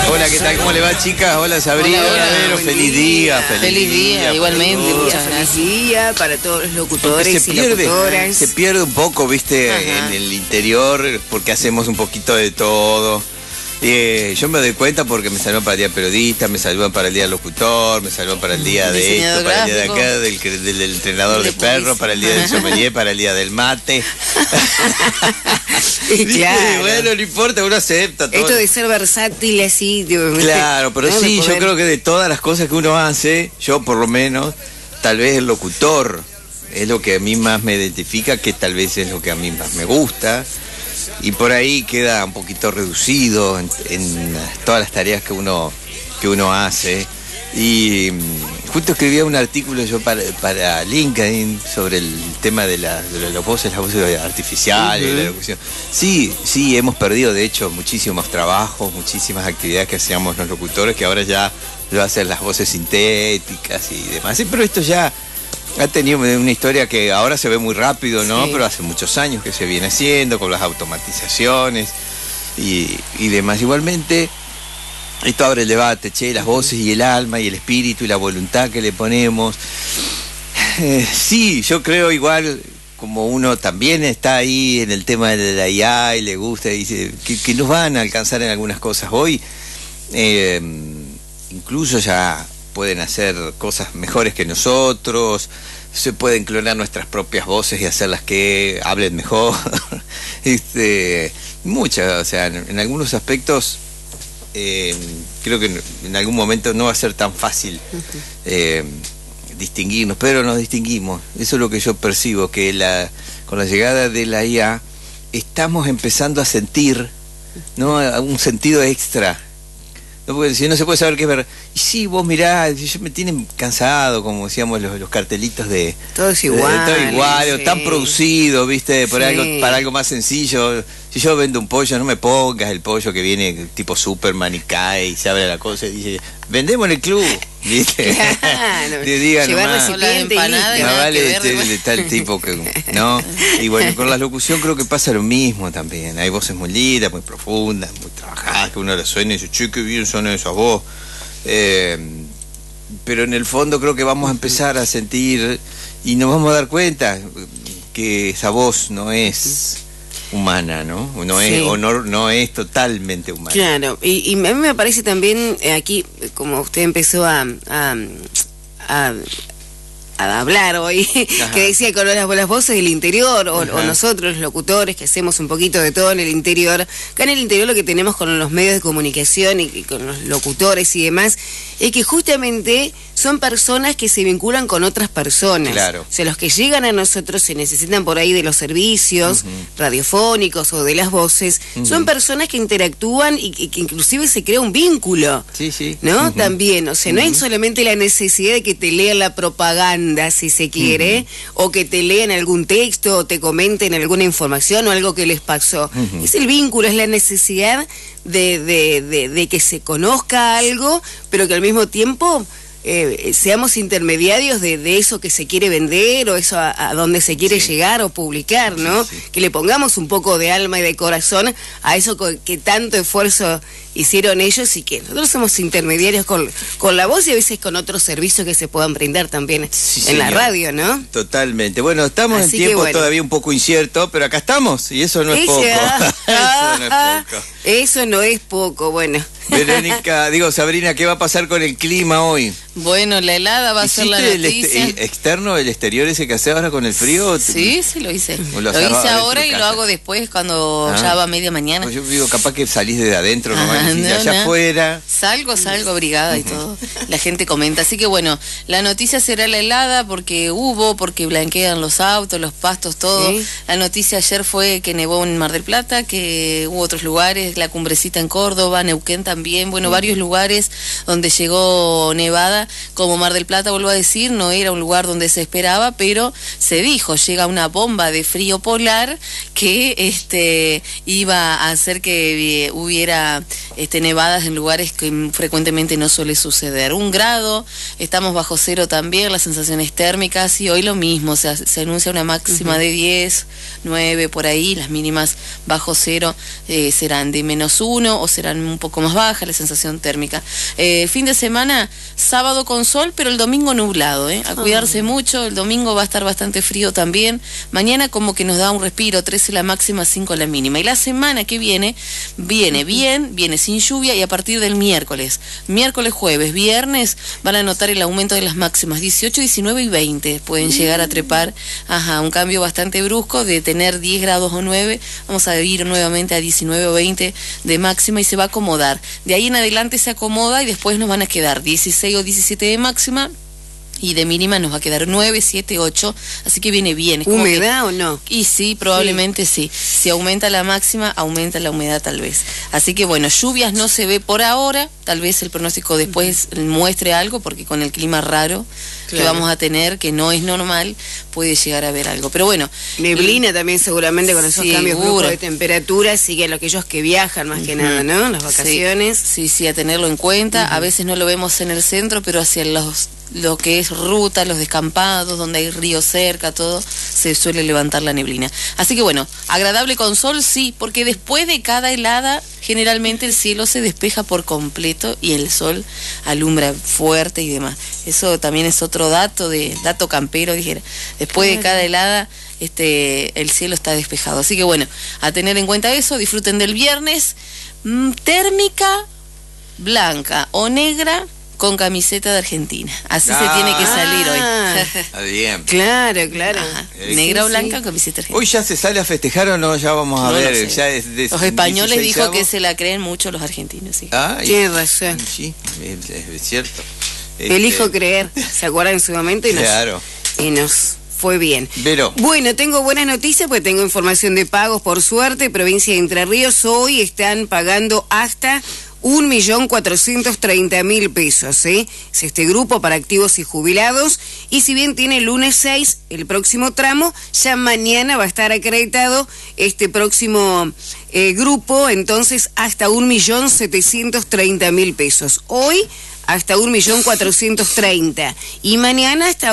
Hola, ¿qué tal? ¿Cómo le va, chicas? Hola, Sabrina. Hola, Pero feliz día. Feliz día, igualmente. Muchas gracias. Feliz día para todos los locutores y locutoras. Se pierde un poco, viste, en el interior, porque hacemos un poquito de todo. Yo me doy cuenta porque me saludan para el día periodista, me saludan para el día locutor, me saludan para el día de esto, para el día de acá, del entrenador de perro, para el día del sommelier, para el día del mate. Claro. Bueno, no importa, uno acepta todo. Esto de ser versátil así. Claro, pero sí, yo creo que de todas las cosas que uno hace, yo por lo menos, tal vez el locutor es lo que a mí más me identifica, que tal vez es lo que a mí más me gusta. Y por ahí queda un poquito reducido en todas las tareas que uno hace. Y justo escribía un artículo yo para LinkedIn sobre el tema de las voces artificiales, la locución. Sí, hemos perdido de hecho muchísimos trabajos, muchísimas actividades que hacíamos los locutores, que ahora ya lo hacen las voces sintéticas y demás. Sí, pero esto ya ha tenido una historia que ahora se ve muy rápido, ¿no? Sí. Pero hace muchos años que se viene haciendo con las automatizaciones y demás. Igualmente, esto abre el debate, las voces y el alma y el espíritu y la voluntad que le ponemos. Sí, yo creo igual, como uno también está ahí en el tema de la IA y le gusta, y dice que nos van a alcanzar en algunas cosas. Hoy, incluso ya pueden hacer cosas mejores que nosotros, se pueden clonar nuestras propias voces y hacerlas que hablen mejor. Muchas, o sea, en algunos aspectos creo que en algún momento no va a ser tan fácil distinguirnos, pero nos distinguimos. Eso es lo que yo percibo, que con la llegada de la IA estamos empezando a sentir, ¿no?, un sentido extra. No, porque si no se puede saber qué es verdad. Y sí, vos mirá, me tienen cansado, como decíamos, los cartelitos de... Todo es igual. Todo igual, sí. Tan producido, ¿viste? Para algo más sencillo. Si yo vendo un pollo, no me pongas el pollo que viene tipo Superman y cae y se abre la cosa y dice, vendemos en el club, ¿viste? Claro. Te digan nomás, la empanada y no nada vale que ver, de tal tipo que... ¿no? Y bueno, con la locución creo que pasa lo mismo también. Hay voces muy lindas, muy profundas, muy trabajadas, que uno las suena y dice, che, qué bien suena esa voz. Pero en el fondo creo que vamos a empezar a sentir y nos vamos a dar cuenta que esa voz no es humana, ¿no? No es totalmente humana. Claro, y a mí me parece también aquí, como usted empezó a hablar hoy, que decía con las voces del interior, o nosotros los locutores que hacemos un poquito de todo en el interior. Acá en el interior lo que tenemos con los medios de comunicación y con los locutores y demás, es que justamente son personas que se vinculan con otras personas. Claro. O sea, los que llegan a nosotros se necesitan por ahí de los servicios radiofónicos o de las voces, son personas que interactúan y que inclusive se crea un vínculo. Sí. ¿No? También, o sea, no hay solamente la necesidad de que te lean la propaganda, si se quiere, o que te lean algún texto, o te comenten alguna información o algo que les pasó. Es el vínculo, es la necesidad de que se conozca algo, pero que al mismo tiempo seamos intermediarios de eso que se quiere vender o eso a donde se quiere llegar o publicar, ¿no? Que le pongamos un poco de alma y de corazón a eso que tanto esfuerzo hicieron ellos y que nosotros somos intermediarios con la voz y a veces con otros servicios que se puedan brindar también en la radio, ¿no? Totalmente. Bueno, estamos en tiempos todavía un poco inciertos, pero acá estamos y eso no es poco. Eso no es poco, bueno. Verónica, Sabrina, ¿qué va a pasar con el clima hoy? Bueno, la helada va a ser la noticia. ¿El externo, el exterior ese que hace ahora con el frío? Sí, lo hice. Lo hice ahora y lo hago después cuando ya va media mañana. Pues yo digo, capaz que salís de adentro nomás, allá afuera. Salgo abrigada y todo. La gente comenta. Así que bueno, la noticia será la helada porque blanquean los autos, los pastos, todo. ¿Sí? La noticia ayer fue que nevó en Mar del Plata, que hubo otros lugares, la Cumbrecita en Córdoba, Neuquén también, varios lugares donde llegó nevada, como Mar del Plata, vuelvo a decir, no era un lugar donde se esperaba, pero se dijo, llega una bomba de frío polar que iba a hacer que hubiera nevadas en lugares que frecuentemente no suele suceder. 1 grado, estamos bajo cero también, las sensaciones térmicas, y hoy lo mismo, se anuncia una máxima de 10, 9 por ahí, las mínimas bajo cero serán de -1 o serán un poco más bajas la sensación térmica. Fin de semana, sábado con sol, pero el domingo nublado, a cuidarse mucho. El domingo va a estar bastante frío también. Mañana como que nos da un respiro, 13 la máxima, 5 la mínima. Y la semana que viene bien, viene sin lluvia, y a partir del miércoles, jueves, viernes, van a notar el aumento de las máximas, 18, 19 y 20. Pueden llegar a trepar, un cambio bastante brusco de tener 10 grados o 9, vamos a ir nuevamente a 19 o 20 de máxima, y se va a acomodar. De ahí en adelante se acomoda, y después nos van a quedar 16 o 17 de máxima, y de mínima nos va a quedar 9, 7, 8, así que viene bien. ¿Humedad o no? Y sí, probablemente sí. Si aumenta la máxima, aumenta la humedad tal vez. Así que bueno, lluvias no se ve por ahora, tal vez el pronóstico después muestre algo, porque con el clima raro que vamos a tener, que no es normal, puede llegar a haber algo. Pero bueno. Neblina también seguramente con esos cambios bruscos de temperatura, siguen aquellos que viajan más que nada, ¿no? Las vacaciones. Sí, a tenerlo en cuenta. A veces no lo vemos en el centro, pero hacia lo que es ruta, los descampados, donde hay río cerca, todo, se suele levantar la neblina. Así que bueno, agradable con sol, sí, porque después de cada helada, generalmente el cielo se despeja por completo y el sol alumbra fuerte y demás. Eso también es otro dato campero, dijera. Después de cada helada, el cielo está despejado. Así que bueno, a tener en cuenta eso, disfruten del viernes. Térmica blanca o negra con camiseta de Argentina. Así se tiene que salir hoy. Está bien. Claro. Negra o blanca, camiseta argentina. ¿Hoy ya se sale a festejar o no? Ya vamos a ver. Sé. Ya es los españoles dijo que se la creen mucho los argentinos, sí. Tiene razón. Sí, es cierto. Elijo creer. ¿Se acuerdan en su momento? Y nos fue bien. Pero bueno, tengo buenas noticias, porque tengo información de pagos, por suerte. Provincia de Entre Ríos hoy están pagando hasta 1.430.000 pesos, Es este grupo para activos y jubilados, y si bien tiene el lunes 6 el próximo tramo, ya mañana va a estar acreditado este próximo grupo, entonces hasta 1.730.000 pesos. Hoy hasta 1.430.000 y mañana hasta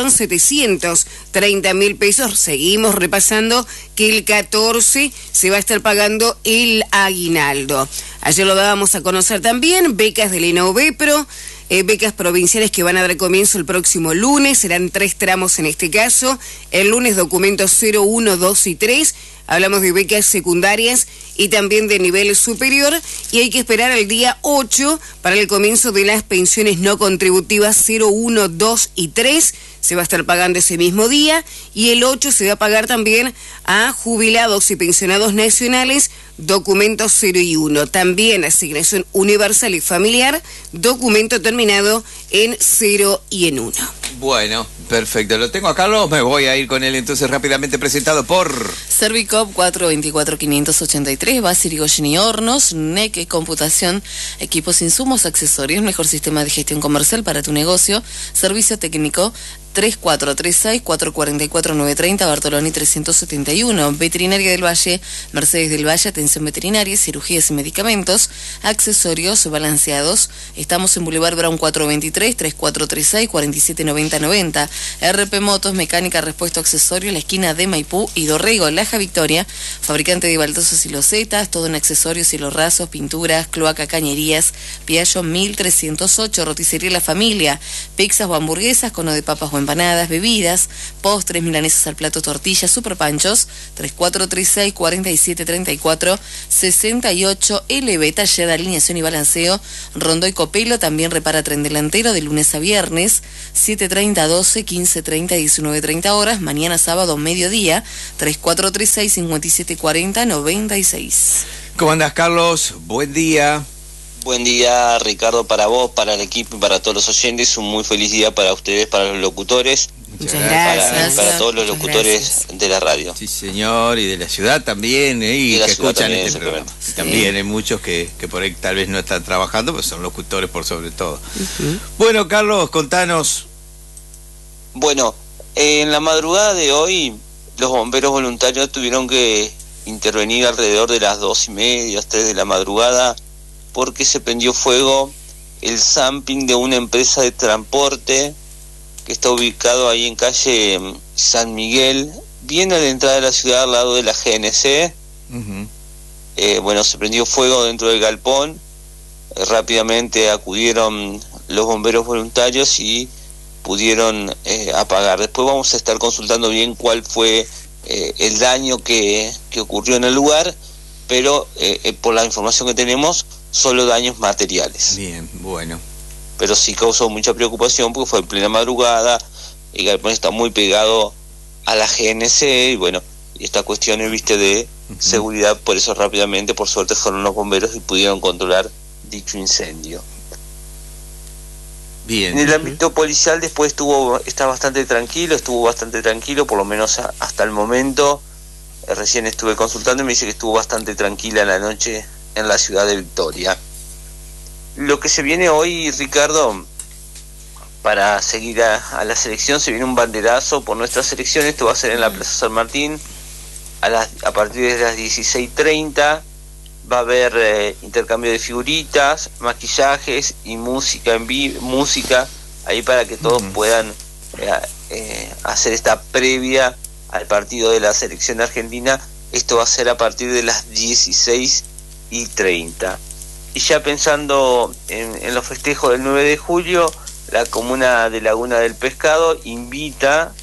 1.730.000 pesos. Seguimos repasando que el 14 se va a estar pagando el aguinaldo. Ayer lo dábamos a conocer también, becas del INAUBEPRO, becas provinciales que van a dar comienzo el próximo lunes, serán 3 tramos en este caso. El lunes documentos 0, 1, 2 y 3. Hablamos de becas secundarias y también de nivel superior, y hay que esperar al día 8 para el comienzo de las pensiones no contributivas 0, 1, 2 y 3. Se va a estar pagando ese mismo día, y el 8 se va a pagar también a jubilados y pensionados nacionales, documentos 0 y 1. También asignación universal y familiar, documento terminado en 0 y en 1. Bueno, perfecto. Lo tengo a Carlos, me voy a ir con él entonces rápidamente, presentado por Servicop 424-583, Basir Irigoyen y Hornos, NEC Computación, equipos, insumos, accesorios, mejor sistema de gestión comercial para tu negocio, servicio técnico 3436-444-930, Bartoloni 371, Veterinaria del Valle, Mercedes del Valle, atención veterinaria, cirugías y medicamentos, accesorios balanceados. Estamos en Boulevard Brown 423-3436-479090, RP Motos, mecánica, repuesto, accesorio, en la esquina de Maipú y Dorrego, Laja Victoria, fabricante de baldosas y losetas, todo en accesorios, hilos rasos, pinturas, cloaca, cañerías, Piaggio 1308, roticería La Familia, pizzas o hamburguesas, cono de papas o empanadas, bebidas, postres, milanesas al plato, tortillas, super panchos, 3436-4734-68, LB, taller de alineación y balanceo, Rondó y Copelo, también repara tren delantero de lunes a viernes, 7:30 a 12, 15:30 a 19:30 horas, mañana sábado mediodía, 3436-5740-96. ¿Cómo andás, Carlos? Buen día. Buen día, Ricardo, para vos, para el equipo y para todos los oyentes. Un muy feliz día para ustedes, para los locutores. Muchas gracias. Para todos los locutores de la radio. Sí, señor, y de la ciudad también, y que escuchan también, este programa. Sí. También hay muchos que por ahí tal vez no están trabajando, pero son locutores por sobre todo. Bueno, Carlos, contanos. Bueno, en la madrugada de hoy, los bomberos voluntarios tuvieron que intervenir alrededor de las 2:30, 3 de la madrugada porque se prendió fuego el Zamping de una empresa de transporte que está ubicado ahí en calle San Miguel, bien a la entrada de la ciudad, al lado de la GNC. Bueno, se prendió fuego dentro del galpón. Rápidamente acudieron los bomberos voluntarios y pudieron apagar. Después vamos a estar consultando bien cuál fue el daño que ocurrió en el lugar, pero por la información que tenemos, solo daños materiales. Bien, bueno. Pero sí causó mucha preocupación porque fue en plena madrugada, el galpón está muy pegado a la GNC y bueno, y esta cuestión, viste, de seguridad, por eso rápidamente, por suerte, fueron los bomberos y pudieron controlar dicho incendio. Bien. En el ámbito policial después estuvo bastante tranquilo, por lo menos hasta el momento. Recién estuve consultando y me dice que estuvo bastante tranquila la noche en la ciudad de Victoria. Lo que se viene hoy, Ricardo, para seguir a la selección, se viene un banderazo por nuestra selección. Esto va a ser en la Plaza San Martín a partir de las 16:30. Va a haber intercambio de figuritas, maquillajes y música en vivo, música ahí para que todos puedan hacer esta previa al partido de la selección argentina. Esto va a ser a partir de las 16:30. Y ya pensando en los festejos del 9 de julio, la comuna de Laguna del Pescado invita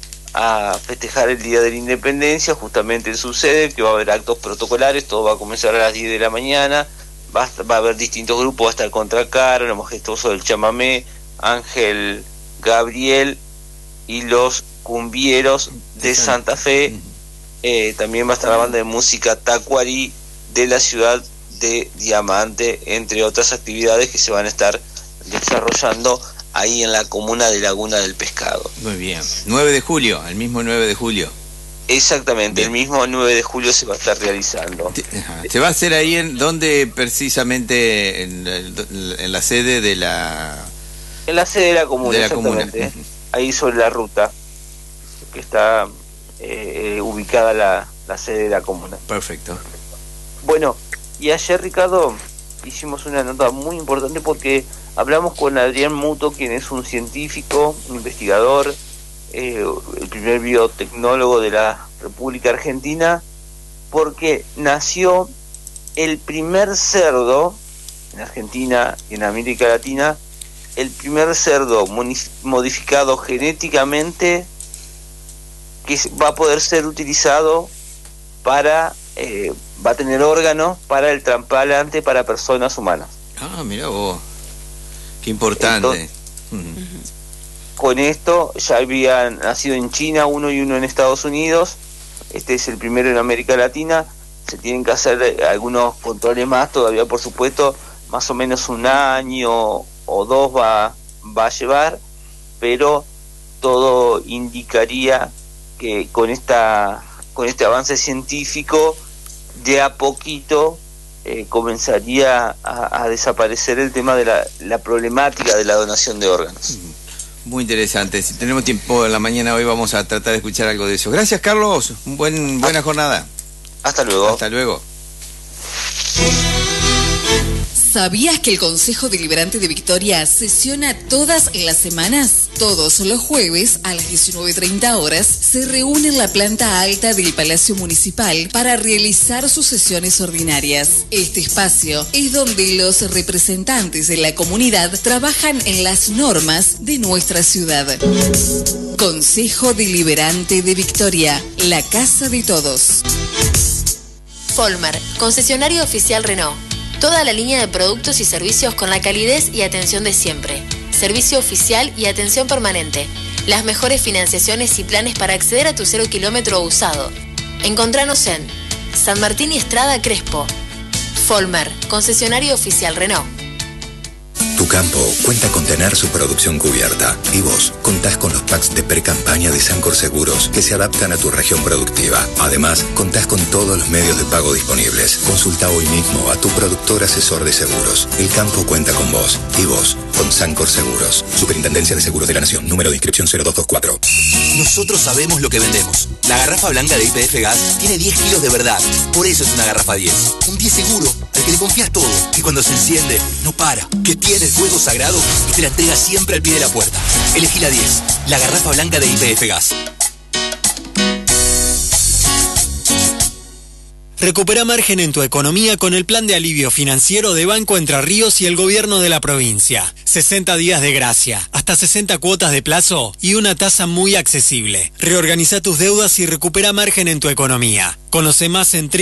a festejar el Día de la Independencia justamente en su sede, que va a haber actos protocolares. Todo va a comenzar a las 10 de la mañana, va a haber distintos grupos, va a estar Contracara, los Majestuosos del Chamamé, Ángel Gabriel y los Cumbieros de Santa Fe. También va a estar la banda de música Tacuarí de la ciudad de Diamante, entre otras actividades que se van a estar desarrollando ahí en la comuna de Laguna del Pescado. Muy bien. 9 de julio, el mismo 9 de julio. Exactamente, bien. El mismo 9 de julio se va a estar realizando. ¿Se va a hacer ahí en donde precisamente en la sede de la... En la sede de la comuna, exactamente. Ahí sobre la ruta, que está ubicada la sede de la comuna. Perfecto. Bueno, y ayer, Ricardo, hicimos una nota muy importante porque hablamos con Adrián Muto, quien es un científico, un investigador, el primer biotecnólogo de la República Argentina, porque nació el primer cerdo en Argentina y en América Latina, el primer cerdo modificado genéticamente que va a poder ser utilizado para, va a tener órganos para el trasplante para personas humanas. Ah, mirá vos, qué importante. Entonces, con esto ya habían nacido en China uno y uno en Estados Unidos. Este es el primero en América Latina. Se tienen que hacer algunos controles más todavía, por supuesto, más o menos un año o dos va a llevar, pero todo indicaría que con este avance científico de a poquito comenzaría a desaparecer el tema de la problemática de la donación de órganos. Muy interesante. Si tenemos tiempo en la mañana hoy vamos a tratar de escuchar algo de eso. Gracias, Carlos. Buena jornada. Hasta luego. Hasta luego. ¿Sabías que el Consejo Deliberante de Victoria sesiona todas las semanas? Todos los jueves a las 19:30 horas se reúne en la planta alta del Palacio Municipal para realizar sus sesiones ordinarias. Este espacio es donde los representantes de la comunidad trabajan en las normas de nuestra ciudad. Consejo Deliberante de Victoria, la casa de todos. Folmar, concesionario oficial Renault. Toda la línea de productos y servicios con la calidez y atención de siempre. Servicio oficial y atención permanente. Las mejores financiaciones y planes para acceder a tu 0 kilómetro usado. Encontranos en San Martín y Estrada Crespo. Folmar, concesionario oficial Renault. Tu campo cuenta con tener su producción cubierta. Y vos contás con los packs de pre-campaña de Sancor Seguros que se adaptan a tu región productiva. Además, contás con todos los medios de pago disponibles. Consulta hoy mismo a tu productor asesor de seguros. El campo cuenta con vos. Y vos con Sancor Seguros. Superintendencia de Seguros de la Nación. Número de inscripción 0224. Nosotros sabemos lo que vendemos. La garrafa blanca de YPF Gas tiene 10 kilos de verdad. Por eso es una garrafa 10. Un 10 seguro, al que le confías todo. Que cuando se enciende, no para. Que tiene el fuego sagrado y te la entrega siempre al pie de la puerta. Elegí la 10. La garrafa blanca de YPF Gas. Recupera margen en tu economía con el plan de alivio financiero de Banco Entre Ríos y el gobierno de la provincia. 60 días de gracia, hasta 60 cuotas de plazo y una tasa muy accesible. Reorganiza tus deudas y recupera margen en tu economía. Conoce más en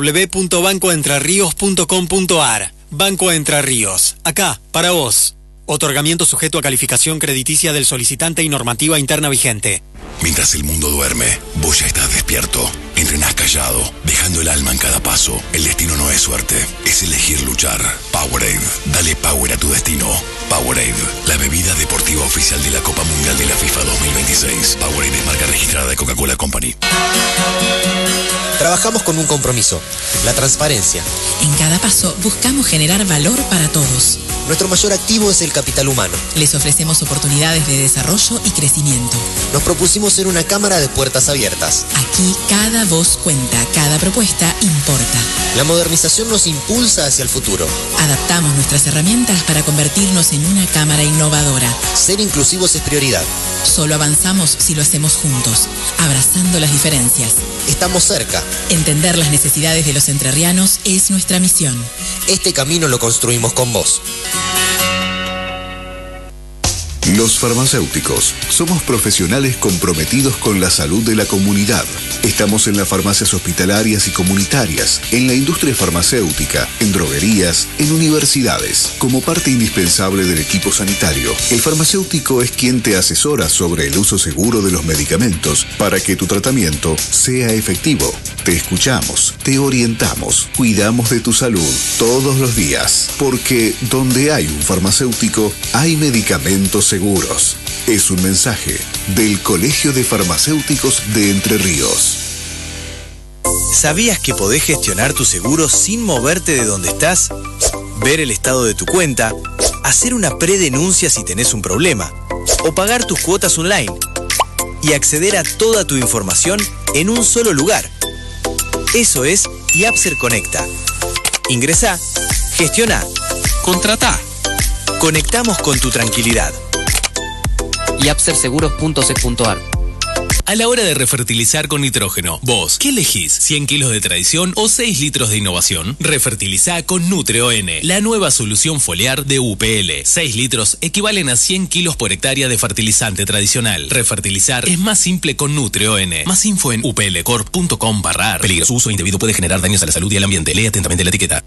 www.bancoentrerrios.com.ar. Banco Entre Ríos, acá, para vos. Otorgamiento sujeto a calificación crediticia del solicitante y normativa interna vigente. Mientras el mundo duerme, vos ya estás despierto. Entrenás callado, dejando el alma en cada paso. El destino no es suerte, es elegir luchar. Powerade, dale power a tu destino. Powerade, la bebida deportiva oficial de la Copa Mundial de la FIFA 2026. Powerade es marca registrada de Coca-Cola Company. Trabajamos con un compromiso, la transparencia. En cada paso buscamos generar valor para todos. Nuestro mayor activo es el capital humano. Les ofrecemos oportunidades de desarrollo y crecimiento. Nos propusimos ser una cámara de puertas abiertas. Aquí cada voz cuenta, cada propuesta importa. La modernización nos impulsa hacia el futuro. Adaptamos nuestras herramientas para convertirnos en una cámara innovadora. Ser inclusivos es prioridad. Solo avanzamos si lo hacemos juntos, abrazando las diferencias. Estamos cerca. Entender las necesidades de los entrerrianos es nuestra misión. Este camino lo construimos con vos. Los farmacéuticos somos profesionales comprometidos con la salud de la comunidad. Estamos en las farmacias hospitalarias y comunitarias, en la industria farmacéutica, en droguerías, en universidades. Como parte indispensable del equipo sanitario, el farmacéutico es quien te asesora sobre el uso seguro de los medicamentos para que tu tratamiento sea efectivo. Te escuchamos, te orientamos, cuidamos de tu salud todos los días, porque donde hay un farmacéutico, hay medicamentos seguros. Es un mensaje del Colegio de Farmacéuticos de Entre Ríos. ¿Sabías que podés gestionar tu seguro sin moverte de donde estás? Ver el estado de tu cuenta, hacer una predenuncia si tenés un problema, o pagar tus cuotas online, y acceder a toda tu información en un solo lugar. Eso es Yapser Conecta. Ingresá, gestiona, contratá. Conectamos con tu tranquilidad. yapserseguros.sec.ar. A la hora de refertilizar con nitrógeno, vos, ¿qué elegís? ¿100 kilos de tradición o 6 litros de innovación? Refertilizá con Nutre-ON, la nueva solución foliar de UPL. 6 litros equivalen a 100 kilos por hectárea de fertilizante tradicional. Refertilizar es más simple con Nutre-ON. Más info en uplcorp.com/ar. Peligro. Su uso indebido puede generar daños a la salud y al ambiente. Lee atentamente la etiqueta.